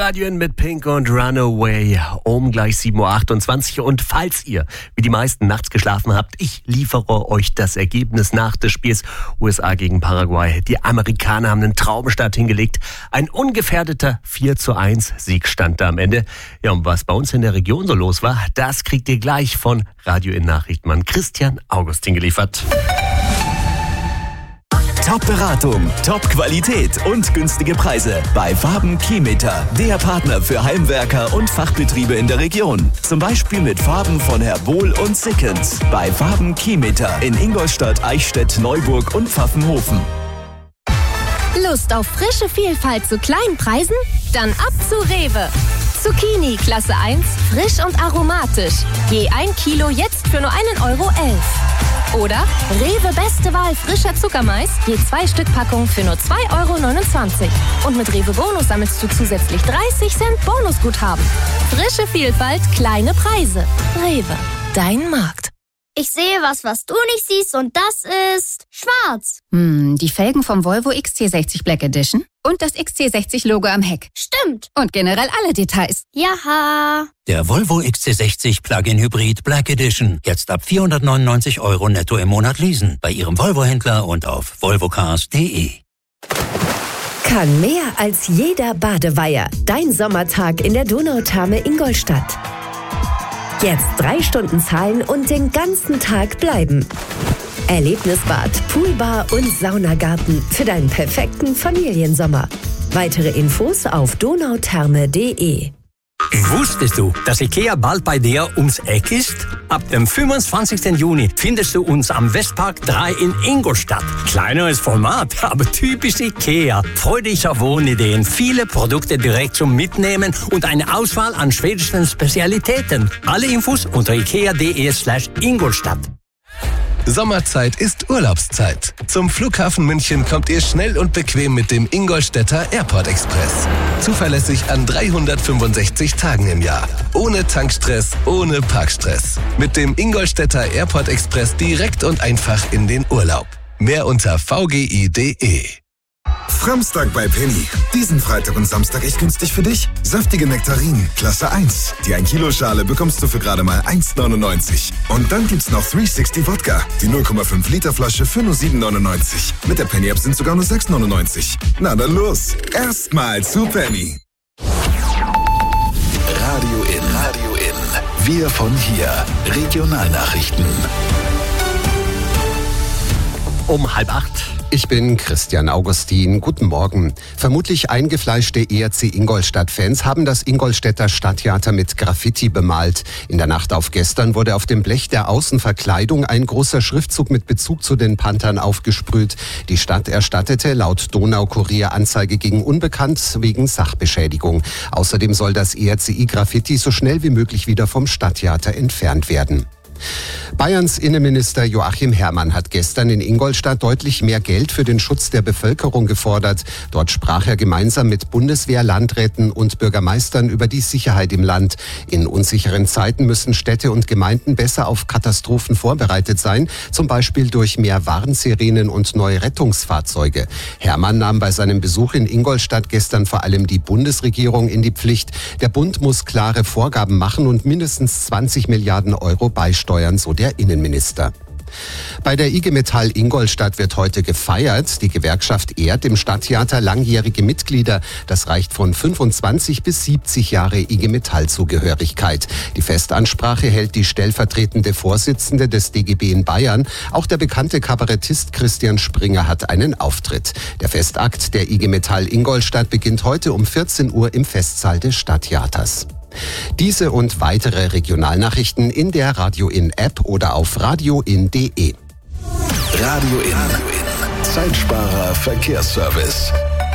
Radio In mit Pink und Runaway um gleich 7.28 Uhr. Und falls ihr, wie die meisten, nachts geschlafen habt, ich liefere euch das Ergebnis nach des Spiels USA gegen Paraguay. Die Amerikaner haben einen Traumstart hingelegt. Ein ungefährdeter 4:1 Sieg stand da am Ende. Ja, und was bei uns in der Region so los war, das kriegt ihr gleich von Radio In Nachrichtenmann Christian Augustin geliefert. Top-Beratung, Top-Qualität und günstige Preise bei Farben Keymeter, der Partner für Heimwerker und Fachbetriebe in der Region. Zum Beispiel mit Farben von Herr Bohl und Sickens. Bei Farben Keymeter in Ingolstadt, Eichstätt, Neuburg und Pfaffenhofen. Lust auf frische Vielfalt zu kleinen Preisen? Dann ab zu Rewe. Zucchini Klasse 1, frisch und aromatisch. Je 1 Kilo jetzt für nur 1,11 € Oder Rewe Beste Wahl frischer Zuckermais, je 2 Stück Packung für nur 2,29 €. Und mit Rewe Bonus sammelst du zusätzlich 30 Cent Bonusguthaben. Frische Vielfalt, kleine Preise. Rewe, dein Markt. Ich sehe was du nicht siehst, und das ist schwarz. Die Felgen vom Volvo XC60 Black Edition und das XC60-Logo am Heck. Stimmt. Und generell alle Details. Jaha. Der Volvo XC60 Plug-in Hybrid Black Edition. Jetzt ab 499 € netto im Monat leasen. Bei Ihrem Volvo-Händler und auf volvocars.de. Kann mehr als jeder Badeweiher. Dein Sommertag in der Donautherme Ingolstadt. Jetzt 3 Stunden zahlen und den ganzen Tag bleiben. Erlebnisbad, Poolbar und Saunagarten für deinen perfekten Familiensommer. Weitere Infos auf donautherme.de. Wusstest du, dass IKEA bald bei dir ums Eck ist? Ab dem 25. Juni findest du uns am Westpark 3 in Ingolstadt. Kleineres Format, aber typisch IKEA. Freu dich auf Wohnideen, viele Produkte direkt zum Mitnehmen und eine Auswahl an schwedischen Spezialitäten. Alle Infos unter ikea.de/Ingolstadt. Sommerzeit ist Urlaubszeit. Zum Flughafen München kommt ihr schnell und bequem mit dem Ingolstädter Airport Express. Zuverlässig an 365 Tagen im Jahr. Ohne Tankstress, ohne Parkstress. Mit dem Ingolstädter Airport Express direkt und einfach in den Urlaub. Mehr unter vgi.de. Framstag bei Penny. Diesen Freitag und Samstag echt günstig für dich. Saftige Nektarinen, Klasse 1. Die 1 Kilo Schale bekommst du für gerade mal 1,99. Und dann gibt's noch 360 Wodka. Die 0,5 Liter Flasche für nur 7,99. Mit der Penny App sind sogar nur 6,99. Na dann los. Erstmal zu Penny. Radio In. Wir von hier. Regionalnachrichten. Um 7:30. Ich bin Christian Augustin. Guten Morgen. Vermutlich eingefleischte ERC Ingolstadt-Fans haben das Ingolstädter Stadttheater mit Graffiti bemalt. In der Nacht auf gestern wurde auf dem Blech der Außenverkleidung ein großer Schriftzug mit Bezug zu den Panthern aufgesprüht. Die Stadt erstattete laut Donaukurier Anzeige gegen Unbekannt wegen Sachbeschädigung. Außerdem soll das ERCI-Graffiti so schnell wie möglich wieder vom Stadttheater entfernt werden. Bayerns Innenminister Joachim Herrmann hat gestern in Ingolstadt deutlich mehr Geld für den Schutz der Bevölkerung gefordert. Dort sprach er gemeinsam mit Bundeswehr, Landräten und Bürgermeistern über die Sicherheit im Land. In unsicheren Zeiten müssen Städte und Gemeinden besser auf Katastrophen vorbereitet sein, zum Beispiel durch mehr Warnsirenen und neue Rettungsfahrzeuge. Herrmann nahm bei seinem Besuch in Ingolstadt gestern vor allem die Bundesregierung in die Pflicht. Der Bund muss klare Vorgaben machen und mindestens 20 Milliarden € beisteuern, so der Innenminister. Bei der IG Metall Ingolstadt wird heute gefeiert. Die Gewerkschaft ehrt im Stadttheater langjährige Mitglieder. Das reicht von 25 bis 70 Jahre IG Metall-Zugehörigkeit. Die Festansprache hält die stellvertretende Vorsitzende des DGB in Bayern. Auch der bekannte Kabarettist Christian Springer hat einen Auftritt. Der Festakt der IG Metall Ingolstadt beginnt heute um 14 Uhr im Festsaal des Stadttheaters. Diese und weitere Regionalnachrichten in der Radio In App oder auf radioin.de. Radio In. Zeitsparer Verkehrsservice.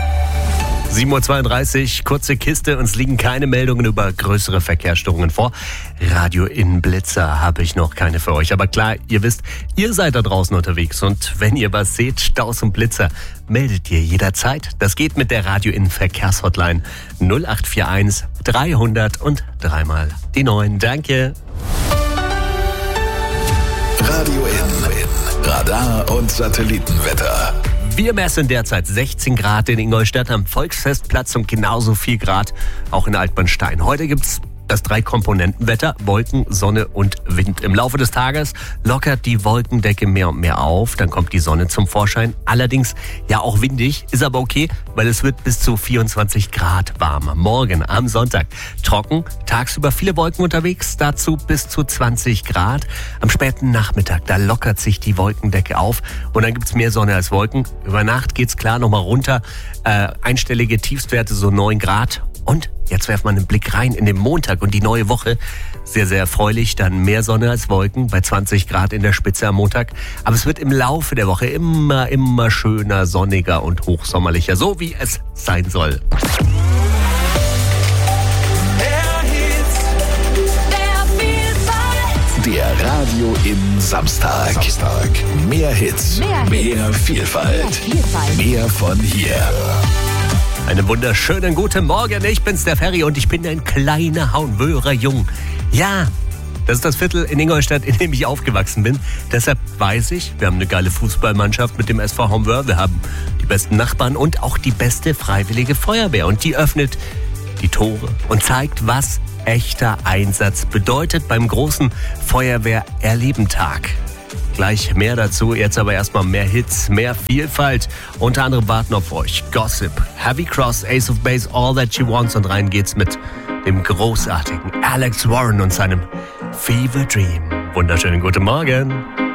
7.32 Uhr, kurze Kiste, uns liegen keine Meldungen über größere Verkehrsstörungen vor. Radio In Blitzer habe ich noch keine für euch. Aber klar, ihr wisst, ihr seid da draußen unterwegs und wenn ihr was seht, Staus und Blitzer, meldet ihr jederzeit. Das geht mit der Radio In Verkehrshotline 0841 300 und dreimal die 9. Danke. Radio In. Radar und Satellitenwetter. Wir messen derzeit 16 Grad in Ingolstadt am Volksfestplatz und genauso viel Grad auch in Altmannstein. Heute gibt's das 3-Komponenten-Wetter, Wolken, Sonne und Wind. Im Laufe des Tages lockert die Wolkendecke mehr und mehr auf, dann kommt die Sonne zum Vorschein. Allerdings ja auch windig, ist aber okay, weil es wird bis zu 24 Grad warmer. Morgen am Sonntag trocken, tagsüber viele Wolken unterwegs, dazu bis zu 20 Grad. Am späten Nachmittag, da lockert sich die Wolkendecke auf und dann gibt's mehr Sonne als Wolken. Über Nacht geht's klar nochmal runter, einstellige Tiefstwerte so 9 Grad. Und jetzt werfen wir einen Blick rein in den Montag und die neue Woche. Sehr, sehr erfreulich. Dann mehr Sonne als Wolken bei 20 Grad in der Spitze am Montag. Aber es wird im Laufe der Woche immer schöner, sonniger und hochsommerlicher. So wie es sein soll. Der Radio im Samstag. Mehr Hits, mehr Vielfalt, mehr von hier. Einen wunderschönen guten Morgen, ich bin's der Ferry und ich bin ein kleiner Haunwöhrer Jung. Ja, das ist das Viertel in Ingolstadt, in dem ich aufgewachsen bin. Deshalb weiß ich, wir haben eine geile Fußballmannschaft mit dem SV Haunwöhr. Wir haben die besten Nachbarn und auch die beste freiwillige Feuerwehr. Und die öffnet die Tore und zeigt, was echter Einsatz bedeutet beim großen Feuerwehr-Erlebentag. Gleich mehr dazu, jetzt aber erstmal mehr Hits, mehr Vielfalt. Unter anderem warten auf euch Gossip, Heavy Cross, Ace of Base, All That She Wants und rein geht's mit dem großartigen Alex Warren und seinem Fever Dream. Wunderschönen guten Morgen.